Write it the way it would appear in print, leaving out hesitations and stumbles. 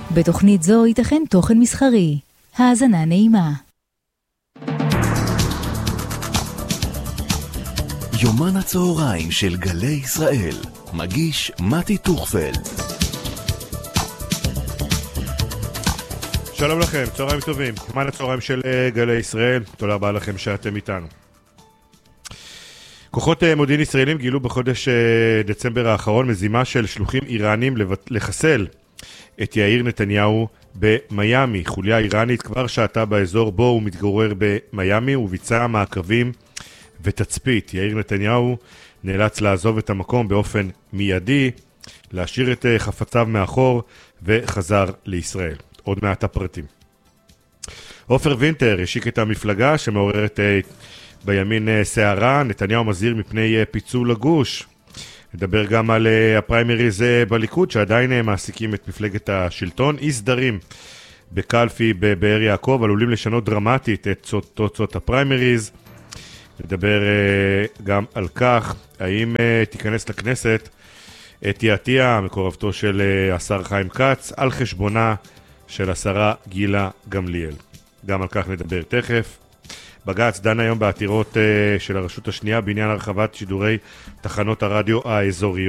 בתוכנית זו ייתכן תוכן מסחרי. האזנה נעימה. יומן הצהריים של גלי ישראל. מגיש מתי טוכפלד. שלום לכם, צהריים טובים. יומן הצהריים של גלי ישראל. תודה רבה לכם שאתם איתנו. כוחות מודיעין ישראלים גילו בחודש דצמבר האחרון מזימה של שלוחים איראנים לחסל את יאיר נתניהו במיימי. חוליה איראנית כבר שעתה באזור בו הוא מתגורר במיימי וביצע מעקבים ותצפית. יאיר נתניהו נאלץ לעזוב את המקום באופן מיידי, להשאיר את חפציו מאחור וחזר לישראל. עוד מעט הפרטים. עופר וינטר השיק את המפלגה שמעוררת בימין סערה. נתניהו מזהיר מפני פיצול הגוש. נדבר גם על הפריימריז בליכוד שעדיין מעסיקים את מפלגת השלטון. אי סדרים בקלפי בבאר יעקב עלולים לשנות דרמטית את תוצאות הפריימריז. נדבר גם על כך האם תיכנס לכנסת אתי עטיה, מקורבתו של השר חיים כץ, על חשבונה של השרה גילה גמליאל. גם על כך נדבר תכף. בג"ץ דן היום בעתירות של הרשות השנייה בעניין הרחבת שידורי תחנות הרדיו האזוריות.